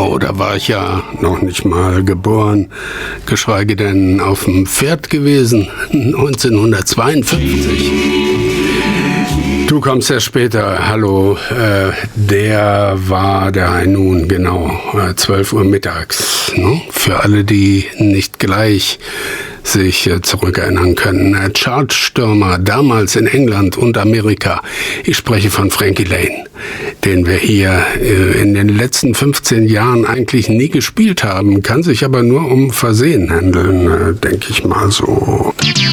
Oh, da war ich ja noch nicht mal geboren, geschweige denn auf dem Pferd gewesen, 1952. Du kommst ja später, hallo, der war der High Noon, genau, 12 Uhr mittags, ne? Für alle, die nicht gleich sich zurückerinnern können. Chartstürmer damals in England und Amerika. Ich spreche von Frankie Laine, den wir hier in den letzten 15 Jahren eigentlich nie gespielt haben, kann sich aber nur um Versehen handeln, denke ich mal so.